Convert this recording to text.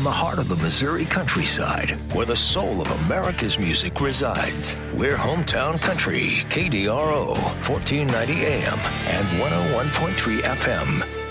in the heart of the Missouri countryside, where the soul of America's music resides. We're Hometown Country, KDRO, 1490 AM and 101.3 FM.